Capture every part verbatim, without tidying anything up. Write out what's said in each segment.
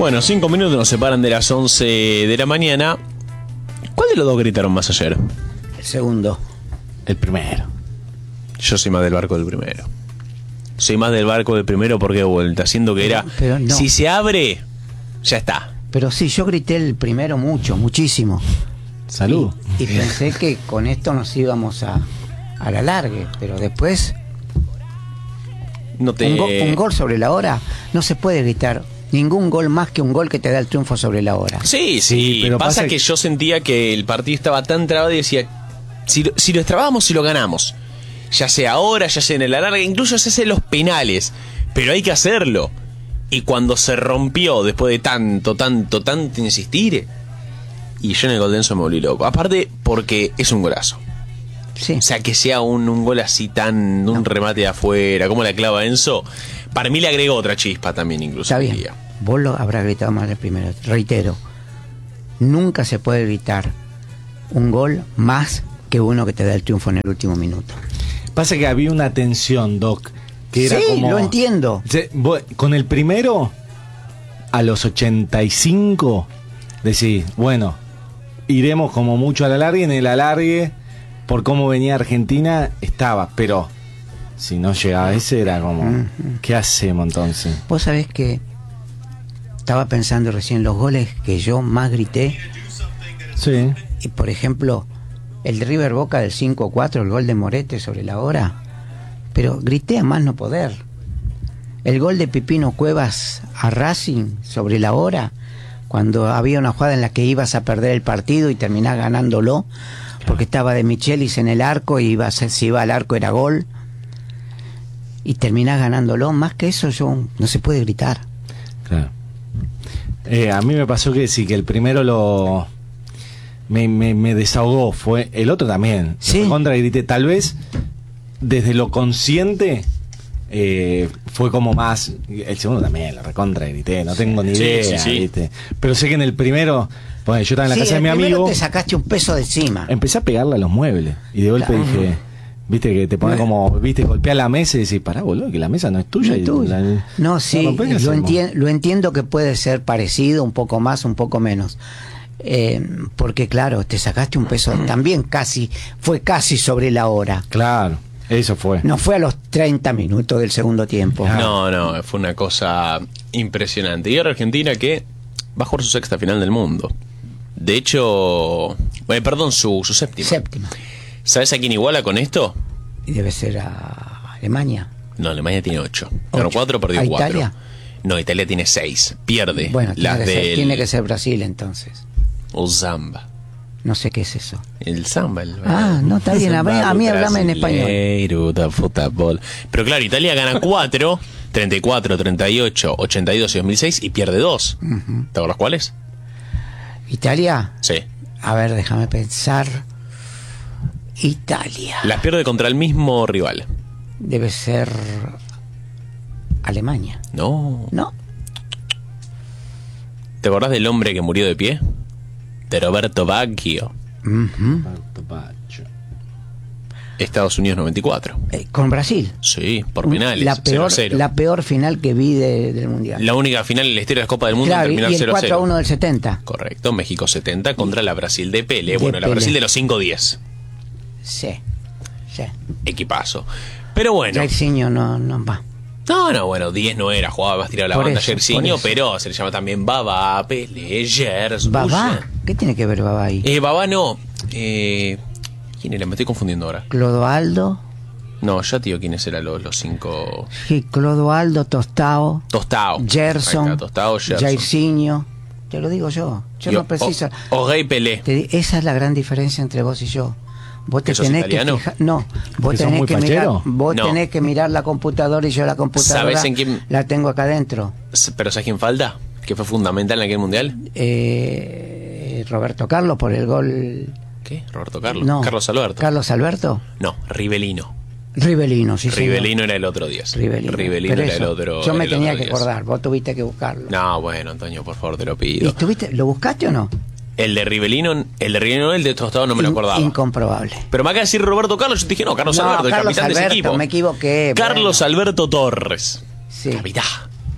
Bueno, cinco minutos nos separan de las once de la mañana. ¿Cuál de los dos gritaron más ayer? El segundo. El primero. Yo soy más del barco del primero. Soy más del barco del primero porque vuelta, siendo que era... Pero no. Si se abre, ya está. Pero sí, yo grité el primero mucho, muchísimo. Salud. Y, y pensé que con esto nos íbamos a, a la largue, pero después... No te... un, go, un gol sobre la hora, no se puede gritar ningún gol más que un gol que te da el triunfo sobre la hora. Sí, sí, sí, pero pasa, pasa que... que yo sentía que el partido estaba tan trabado y decía, si lo, si lo extrabamos, si lo ganamos. Ya sea ahora, ya sea en el alargue, incluso se hacen los penales, pero hay que hacerlo. Y cuando se rompió, después de tanto, tanto, tanto insistir, y yo en el gol de Enzo me volví loco. Aparte, porque es un golazo. Sí. O sea, que sea un, un gol así tan, un no. remate de afuera, como la clava Enzo, para mí le agregó otra chispa también, incluso. Está bien, día. Vos lo habrás gritado más el primero. Reitero, nunca se puede gritar un gol más que uno que te da el triunfo en el último minuto. Pasa que había una tensión, Doc, que era sí, como... lo entiendo. Con el primero, a los ochenta y cinco, decís, bueno, iremos como mucho al alargue, en el alargue, por cómo venía Argentina, estaba, pero si no llegaba ese era como, uh-huh. ¿qué hacemos entonces? Vos sabés que estaba pensando recién los goles que yo más grité. Sí. Y por ejemplo, el de River Boca del cinco a cuatro, el gol de Morete sobre la hora, pero grité a más no poder. El gol de Pipino Cuevas a Racing sobre la hora, cuando había una jugada en la que ibas a perder el partido y terminás ganándolo, porque estaba de Michelis en el arco y iba a ser, si iba al arco era gol, y terminás ganándolo. Más que eso, yo no se puede gritar. Claro. Eh, a mí me pasó que sí, que el primero lo me, me, me desahogó, fue el otro también. Sí. Contra grité, tal vez desde lo consciente eh, fue como más. El segundo también, la recontra grité, no tengo ni sí, idea, sí, sí. ¿viste? Pero sé que en el primero, bueno, yo estaba en la sí, casa de mi el primero amigo. Te sacaste un peso de encima. Empecé a pegarle a los muebles y de golpe Claro. dije. Viste que te pone como, viste, golpea la mesa y decís, pará, boludo, que la mesa no es tuya. No, es tuya. Y la, no sí, la rompés, lo, entien, lo entiendo que puede ser parecido, un poco más, un poco menos. Eh, porque claro, te sacaste un peso, también casi, fue casi sobre la hora. Claro, eso fue. No fue a los treinta minutos del segundo tiempo. No, no, fue una cosa impresionante. Y ahora Argentina que va a jugar su sexta final del mundo. De hecho, bueno, perdón, su, su séptima. Séptima. ¿Sabes a quién iguala con esto? Y debe ser a Alemania. No, Alemania tiene ocho. Ganó cuatro, perdió ¿A cuatro. Italia? No, Italia tiene seis. Pierde. Bueno, tiene, las que ser, del... tiene que ser Brasil entonces. O Zamba. No sé qué es eso. El samba. El... Ah, no, está bien. A mí, a mí hablame en español. Fútbol. Pero claro, Italia gana cuatro, treinta y cuatro, treinta y ocho, ochenta y dos y dos mil seis y pierde dos. Uh-huh. ¿Te acuerdas cuáles? ¿Italia? Sí. A ver, déjame pensar. Italia. Las pierde contra el mismo rival. Debe ser Alemania. No. No. ¿Te acordás del hombre que murió de pie? De Roberto Baggio. Uh-huh. Estados Unidos noventa y cuatro. Eh, ¿Con Brasil? Sí, por penales. La peor, cero a cero. La peor final que vi de, del Mundial. La única final en la historia de la Copa del Mundo claro, en terminar y el cero a cero. cuatro a uno del setenta. Correcto, México setenta contra la Brasil de Pelé. De bueno, la Pelé. Brasil de los cinco diez. Sí, sí. Equipazo. Pero bueno. Jairzinho no, no va. No, no, bueno, diez no era, jugaba, vas a tirar la Por banda eso, Jairzinho, por eso. pero se le llama también Babá, Pelé, Gers, ¿Babá? ¿Qué tiene que ver Babá ahí? Eh, Babá no. Eh, ¿Quién era? Me estoy confundiendo ahora. Clodoaldo. No, ya tío, ¿quiénes eran los, los cinco? Sí, Clodoaldo, Tostao. Tostao. Gerson. Tostao, Gerson. Jairzinho. Te lo digo yo. Yo y no preciso. O, o Gay Pelé. Te, esa es la gran diferencia entre vos y yo. Vos te ¿Que sos tenés italiano? que fijar, no, vos ¿Que sos tenés muy que mirar, fachero? vos No. tenés que mirar la computadora y yo la computadora ¿Sabés en quién? la tengo acá adentro. ¿Pero sabes quién falta? ¿Que fue fundamental en aquel mundial? Eh, Roberto Carlos por el gol. ¿Qué? ¿Roberto Carlos? No. Carlos Alberto. Carlos Alberto. No, Rivelino. Rivelino, sí, señor. Rivelino era el otro diez. Rivelino, Rivelino Pero era eso, el otro. Yo me el tenía otro que diez. acordar, vos tuviste que buscarlo. No, bueno, Antonio, por favor, te lo ¿Y pido. tuviste, lo buscaste o no? El de Rivelino, el de Rivelino, el de Tostado no me lo In- acordaba. Incomprobable. Pero me acaba de decir Roberto Carlos, yo te dije, no, Carlos No, Alberto, el Carlos capitán de ese Alberto, equipo. me equivoqué. Carlos bueno. Alberto Torres. Sí. Capitán.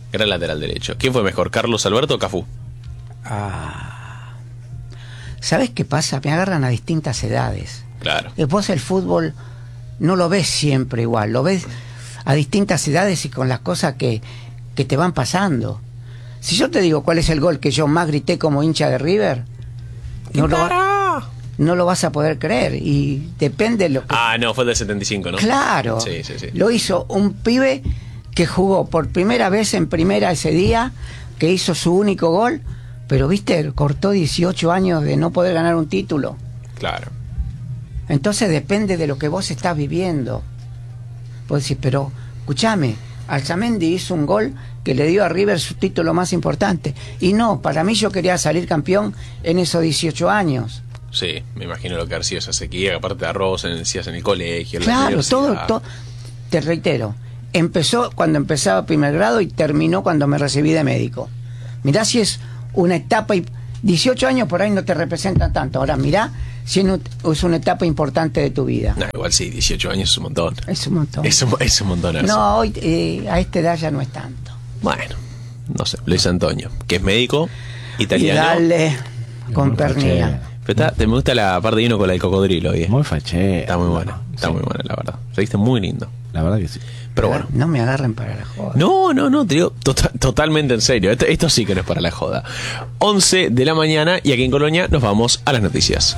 Gran lateral derecho. ¿Quién fue mejor, Carlos Alberto o Cafú? Ah. ¿Sabes qué pasa? Me agarran a distintas edades. Claro. Después el fútbol no lo ves siempre igual, lo ves a distintas edades y con las cosas que, que te van pasando. Si yo te digo cuál es el gol que yo más grité como hincha de River, no lo, va, no lo vas a poder creer. Y depende de lo que... Ah, no, fue del setenta y cinco, ¿no? Claro. Sí, sí, sí. Lo hizo un pibe que jugó por primera vez en primera ese día, que hizo su único gol, pero viste, cortó dieciocho años de no poder ganar un título. Claro. Entonces depende de lo que vos estás viviendo. Vos decís, pero escúchame, Alzamendi hizo un gol que le dio a River su título más importante. Y no, para mí yo quería salir campeón en esos dieciocho años. Sí, me imagino lo que ha sido esa sequía, aparte de arroz, en, decías, en el colegio, en claro, la todo, todo. Te reitero, empezó cuando empezaba primer grado y terminó cuando me recibí de médico. Mirá si es una etapa, y dieciocho años por ahí no te representan tanto. Ahora mirá si es una etapa importante de tu vida. No, igual sí, dieciocho años es un montón. Es un montón. Es un, es un montón. No, hoy eh, a esta edad ya no es tanto. Bueno, no sé, Luis Antonio, que es médico italiano. Y dale con pernilla. Pero está, te me gusta la parte de uno con la del cocodrilo. ¿eh? Muy fachero. Está muy buena, está sí. muy buena, la verdad. Se viste muy lindo. La verdad que sí. Pero bueno. No me agarren para la joda. No, no, no, te digo tota, totalmente en serio. Esto, esto sí que no es para la joda. once de la mañana y aquí en Colonia nos vamos a las noticias.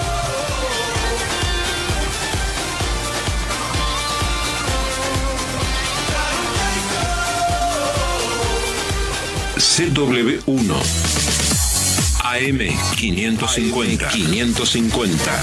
C W uno A M quinientos cincuenta quinientos cincuenta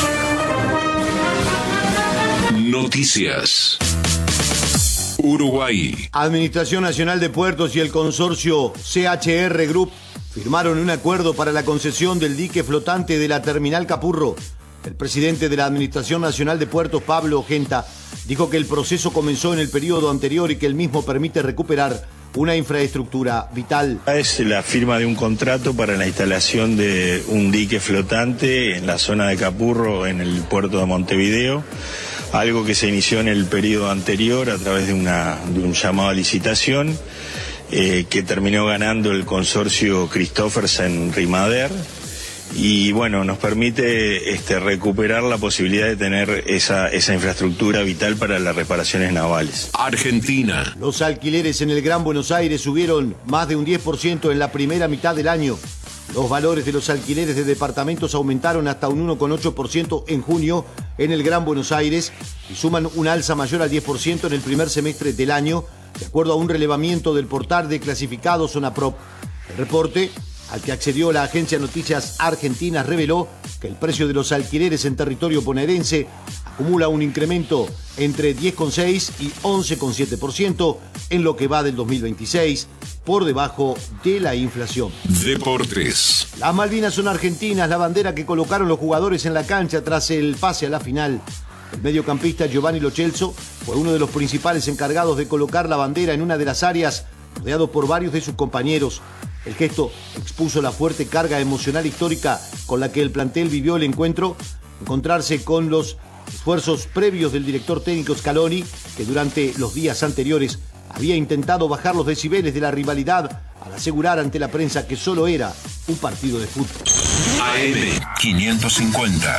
Noticias. Uruguay. Administración Nacional de Puertos y el consorcio C H R Group firmaron un acuerdo para la concesión del dique flotante de la Terminal Capurro. El presidente de la Administración Nacional de Puertos, Pablo Genta, dijo que el proceso comenzó en el periodo anterior y que el mismo permite recuperar una infraestructura vital. Es la firma de un contrato para la instalación de un dique flotante en la zona de Capurro, en el puerto de Montevideo, algo que se inició en el periodo anterior a través de, una, de un llamado a licitación eh, que terminó ganando el consorcio Christophersen Rimader. Y bueno, nos permite este, recuperar la posibilidad de tener esa, esa infraestructura vital para las reparaciones navales. Argentina. Los alquileres en el Gran Buenos Aires subieron más de un diez por ciento en la primera mitad del año. Los valores de los alquileres de departamentos aumentaron hasta un uno coma ocho por ciento en junio en el Gran Buenos Aires y suman un alza mayor al diez por ciento en el primer semestre del año, de acuerdo a un relevamiento del portal de clasificados Zonaprop. El reporte, al que accedió la agencia Noticias Argentinas, reveló que el precio de los alquileres en territorio bonaerense acumula un incremento entre diez coma seis y once coma siete por ciento en lo que va del dos mil veintiséis, por debajo de la inflación. Deportes. Las Malvinas son argentinas, la bandera que colocaron los jugadores en la cancha tras el pase a la final. El mediocampista Giovanni Lo Celso fue uno de los principales encargados de colocar la bandera en una de las áreas, rodeado por varios de sus compañeros. El gesto expuso la fuerte carga emocional histórica con la que el plantel vivió el encuentro, encontrarse con los esfuerzos previos del director técnico Scaloni, que durante los días anteriores había intentado bajar los decibeles de la rivalidad al asegurar ante la prensa que solo era un partido de fútbol. A M quinientos cincuenta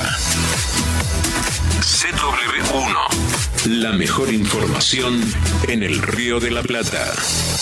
C W uno. La mejor información en el Río de la Plata.